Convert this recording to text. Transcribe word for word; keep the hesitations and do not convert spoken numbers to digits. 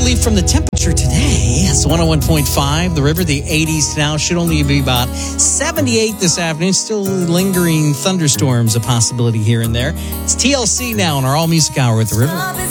relief from the temperature today. It's one oh one point five. The river, the eighties now. Should only be about seventy-eight this afternoon. Still lingering thunderstorms, a possibility here and there. It's T L C now on our All Music Hour with the river.